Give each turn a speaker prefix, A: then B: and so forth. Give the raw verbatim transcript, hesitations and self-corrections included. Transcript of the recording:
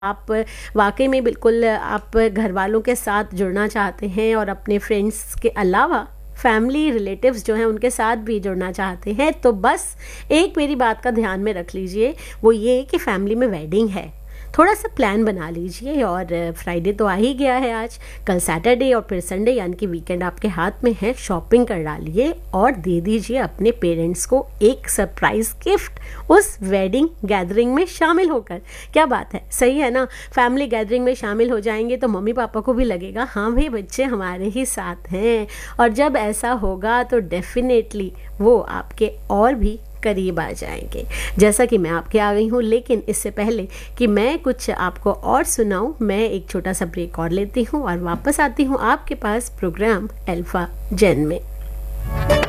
A: आप वाक़ई में बिल्कुल आप घर वालों के साथ जुड़ना चाहते हैं और अपने फ्रेंड्स के अलावा फैमिली रिलेटिव्स जो हैं उनके साथ भी जुड़ना चाहते हैं, तो बस एक मेरी बात का ध्यान में रख लीजिए, वो ये कि फैमिली में वेडिंग है। थोड़ा सा प्लान बना लीजिए। और फ्राइडे तो आ ही गया है आज, कल सैटरडे और फिर संडे यानी कि वीकेंड आपके हाथ में है। शॉपिंग कर डालिए और दे दीजिए अपने पेरेंट्स को एक सरप्राइज गिफ्ट उस वेडिंग गैदरिंग में शामिल होकर। क्या बात है, सही है ना? फैमिली गैदरिंग में शामिल हो जाएंगे तो मम्मी पापा को भी लगेगा हाँ भाई बच्चे हमारे ही साथ हैं, और जब ऐसा होगा तो डेफिनेटली वो आपके और भी करीब आ जाएंगे, जैसा कि मैं आपके आ गई हूँ। लेकिन इससे पहले कि मैं कुछ आपको और सुनाऊँ, मैं एक छोटा सा ब्रेक और लेती हूँ और वापस आती हूँ आपके पास प्रोग्राम अल्फा जेन में।